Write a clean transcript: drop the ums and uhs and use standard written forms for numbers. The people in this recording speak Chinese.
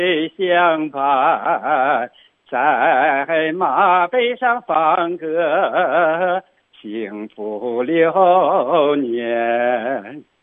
相伴，在马背上放歌，幸福流年。